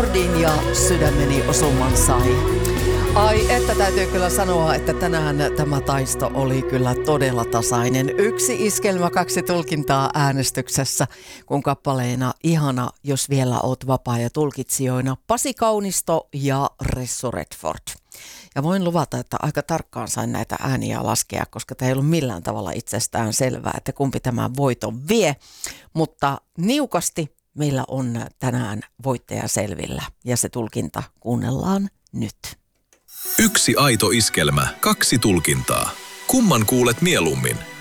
Redfordin ja Sydämeni osuman sai. Ai, että täytyy kyllä sanoa, että tänään tämä taisto oli kyllä todella tasainen. 1 iskelmä, 2 tulkintaa äänestyksessä, kun kappaleena ihana, jos vielä oot vapaa ja tulkitsijoina Pasi Kaunisto ja Ressu Redford. Ja voin luvata, että aika tarkkaan sain näitä ääniä laskea, koska tämä ei ollut millään tavalla itsestään selvää, että kumpi tämän voiton vie. Mutta niukasti meillä on tänään voittaja selvillä ja se tulkinta kuunnellaan nyt. 1 aito iskelmä, 2 tulkintaa. Kumman kuulet mieluummin?